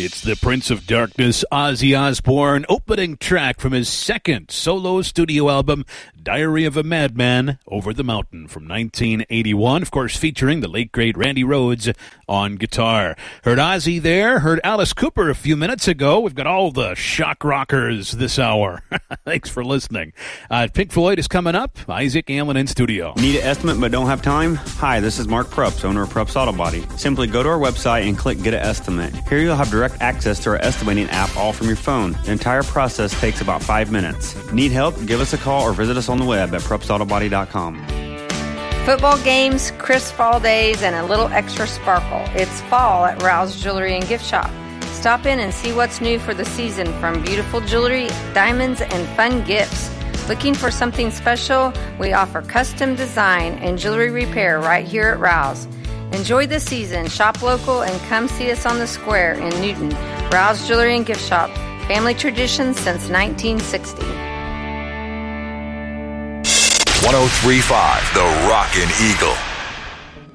It's the Prince of Darkness, Ozzy Osbourne, opening track from his second solo studio album, Diary of a Madman, Over the Mountain, from 1981. Of course, featuring the late, great Randy Rhoads on guitar. Heard Ozzy there, heard Alice Cooper a few minutes ago. We've got all the shock rockers this hour. Thanks for listening. Pink Floyd is coming up. Isaac Allen in studio. Need an estimate but don't have time? Hi, this is Mark Prupps, owner of Prupps Auto Body. Simply go to our website and click Get an Estimate. Here you'll have direct access to our estimating app all from your phone. The entire process takes about 5 minutes. Need help? Give us a call or visit us on the web at PruppsAutoBody.com. Football games, crisp fall days, and a little extra sparkle. It's fall at Rouse Jewelry and Gift Shop. Stop in and see what's new for the season, from beautiful jewelry, diamonds, and fun gifts. Looking for something special? We offer custom design and jewelry repair right here at Rouse. Enjoy the season, shop local, and come see us on the square in Newton. Rouse Jewelry and Gift Shop. Family tradition since 1960. 103.5 The Rockin' Eagle.